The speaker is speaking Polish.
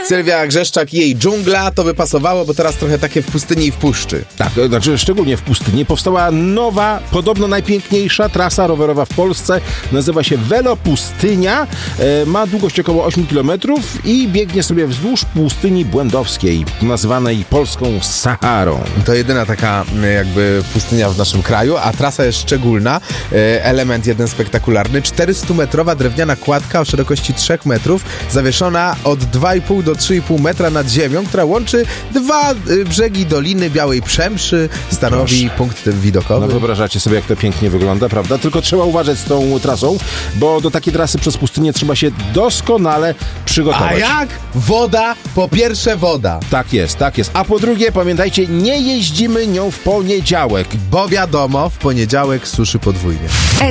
Sylwia Grzeszczak i jej dżungla to by pasowało, bo teraz trochę takie w pustyni i w puszczy. Tak, znaczy szczególnie w pustyni powstała nowa, podobno najpiękniejsza trasa rowerowa w Polsce. Nazywa się Velopustynia. Ma długość około 8 km i biegnie sobie wzdłuż pustyni błędowskiej, nazywanej polską Saharą. To jedyna taka jakby pustynia w naszym kraju, a trasa jest szczególna. Element jeden spektakularny. 400-metrowa drewniana kładka o szerokości 3 metrów, zawieszona od 2,5 do 3,5 metra nad ziemią, która łączy dwa brzegi Doliny Białej Przemszy, stanowi punkt widokowy. No wyobrażacie sobie, jak to pięknie wygląda, prawda? Tylko trzeba uważać z tą trasą, bo do takiej trasy przez pustynię trzeba się doskonale przygotować. A jak? Woda, po pierwsze woda. Tak jest, tak jest. A po drugie, pamiętajcie, nie jeździmy nią w poniedziałek. Bo wiadomo, w poniedziałek suszy podwójnie.